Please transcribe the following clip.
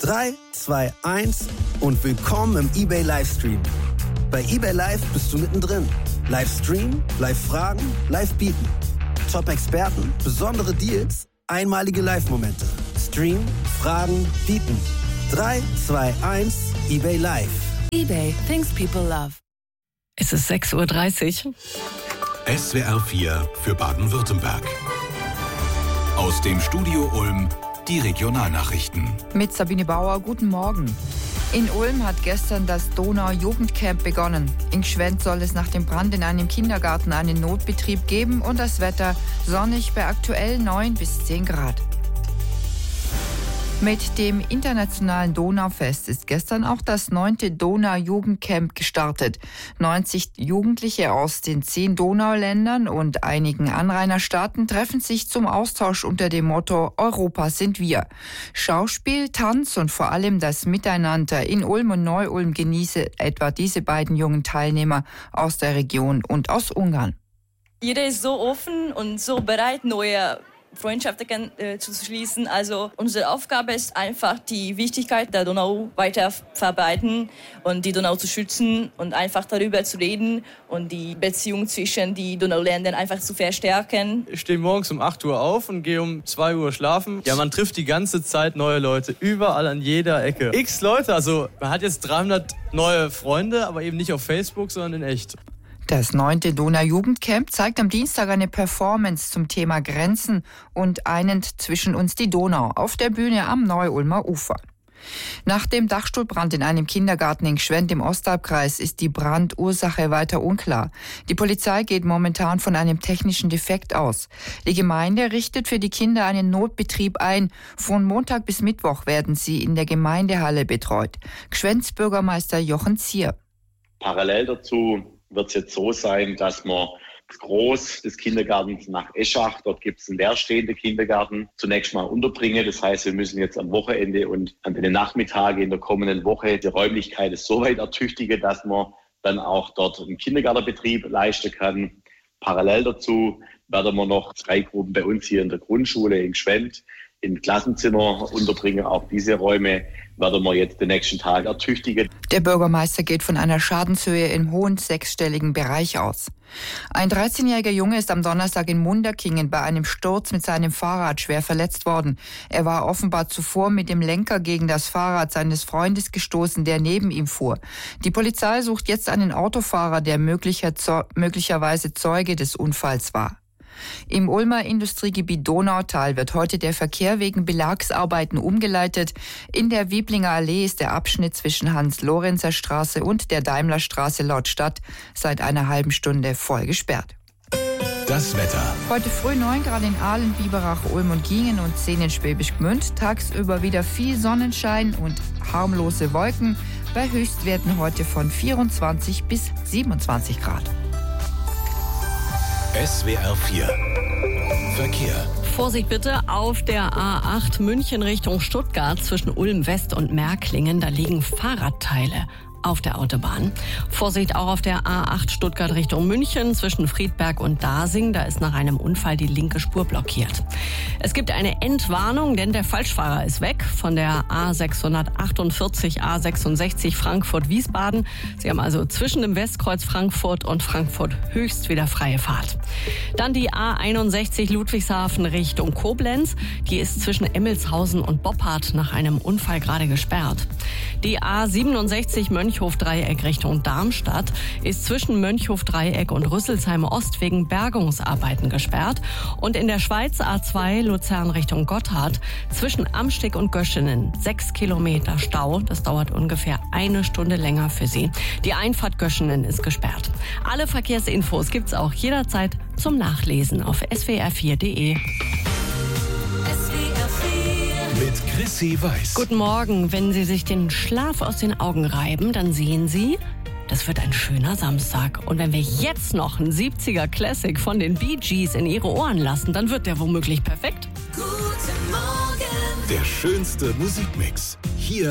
3, 2, 1 und willkommen im eBay Livestream. Bei eBay Live bist du mittendrin. Livestream, Live-Fragen, Live-Bieten. Top-Experten, besondere Deals, einmalige Live-Momente. Stream, Fragen, Bieten. 3, 2, 1, eBay Live. eBay, things people love. Es ist 6:30 Uhr. SWR 4 für Baden-Württemberg. Aus dem Studio Ulm die Regionalnachrichten. Mit Sabine Bauer, guten Morgen. In Ulm hat gestern das Donau-Jugendcamp begonnen. In Gschwend soll es nach dem Brand in einem Kindergarten einen Notbetrieb geben und das Wetter sonnig bei aktuell 9 bis 10 Grad. Mit dem internationalen Donaufest ist gestern auch das 9. Donau-Jugendcamp gestartet. 90 Jugendliche aus den 10 Donauländern und einigen Anrainerstaaten treffen sich zum Austausch unter dem Motto Europa sind wir. Schauspiel, Tanz und vor allem das Miteinander in Ulm und Neu-Ulm genieße etwa diese beiden jungen Teilnehmer aus der Region und aus Ungarn. Jeder ist so offen und so bereit, neue Freundschaften zu schließen. Also unsere Aufgabe ist einfach, die Wichtigkeit der Donau weiter verbreiten und die Donau zu schützen und einfach darüber zu reden und die Beziehung zwischen den Donauländern einfach zu verstärken. Ich stehe morgens um 8 Uhr auf und gehe um 2 Uhr schlafen. Ja, man trifft die ganze Zeit neue Leute, überall an jeder Ecke. X Leute, also man hat jetzt 300 neue Freunde, aber eben nicht auf Facebook, sondern in echt. Das 9. Donau-Jugendcamp zeigt am Dienstag eine Performance zum Thema Grenzen und einend zwischen uns die Donau auf der Bühne am Neu-Ulmer Ufer. Nach dem Dachstuhlbrand in einem Kindergarten in Gschwend im Ostalbkreis ist die Brandursache weiter unklar. Die Polizei geht momentan von einem technischen Defekt aus. Die Gemeinde richtet für die Kinder einen Notbetrieb ein. Von Montag bis Mittwoch werden sie in der Gemeindehalle betreut. Gschwends Bürgermeister Jochen Zier. Parallel dazu wird es jetzt so sein, dass wir das Groß des Kindergartens nach Eschach, dort gibt es einen leerstehenden Kindergarten, zunächst mal unterbringen. Das heißt, wir müssen jetzt am Wochenende und an den Nachmittagen in der kommenden Woche die Räumlichkeit so weit ertüchtigen, dass man dann auch dort einen Kindergartenbetrieb leisten kann. Parallel dazu werden wir noch 3 Gruppen bei uns hier in der Grundschule in Gschwend in Klassenzimmer unterbringen. Auch diese Räume werden wir jetzt den nächsten Tag ertüchtigen. Der Bürgermeister geht von einer Schadenshöhe im hohen 6-stelligen Bereich aus. Ein 13-jähriger Junge ist am Donnerstag in Munderkingen bei einem Sturz mit seinem Fahrrad schwer verletzt worden. Er war offenbar zuvor mit dem Lenker gegen das Fahrrad seines Freundes gestoßen, der neben ihm fuhr. Die Polizei sucht jetzt einen Autofahrer, der möglicherweise Zeuge des Unfalls war. Im Ulmer Industriegebiet Donautal wird heute der Verkehr wegen Belagsarbeiten umgeleitet. In der Wieblinger Allee ist der Abschnitt zwischen Hans-Lorenzer Straße und der Daimlerstraße laut Stadt seit einer halben Stunde voll gesperrt. Das Wetter. Heute früh 9 Grad in Aalen, Biberach, Ulm und Gingen und 10 in Schwäbisch Gmünd. Tagsüber wieder viel Sonnenschein und harmlose Wolken bei Höchstwerten heute von 24 bis 27 Grad. SWR 4 Verkehr. Vorsicht bitte auf der A8 München Richtung Stuttgart zwischen Ulm West und Märklingen. Da liegen Fahrradteile auf der Autobahn. Vorsicht auch auf der A8 Stuttgart Richtung München zwischen Friedberg und Dasing. Da ist nach einem Unfall die linke Spur blockiert. Es gibt eine Entwarnung, denn der Falschfahrer ist weg von der A648, A66 Frankfurt-Wiesbaden. Sie haben also zwischen dem Westkreuz Frankfurt und Frankfurt Höchst wieder freie Fahrt. Dann die A61 Ludwigshafen Richtung Koblenz. Die ist zwischen Emmelshausen und Boppard nach einem Unfall gerade gesperrt. Die A67 Mönchhof-Dreieck Richtung Darmstadt ist zwischen Mönchhof-Dreieck und Rüsselsheim Ost wegen Bergungsarbeiten gesperrt. Und in der Schweiz A2 Luzern Richtung Gotthard zwischen Amsteg und Göschenen 6 Kilometer Stau. Das dauert ungefähr 1 Stunde länger für Sie. Die Einfahrt Göschenen ist gesperrt. Alle Verkehrsinfos gibt's auch jederzeit zum Nachlesen auf swr4.de. Mit Chrissy Weiß. Guten Morgen. Wenn Sie sich den Schlaf aus den Augen reiben, dann sehen Sie, das wird ein schöner Samstag. Und wenn wir jetzt noch einen 70er Classic von den Bee Gees in Ihre Ohren lassen, dann wird der womöglich perfekt. Der schönste Musikmix. Hier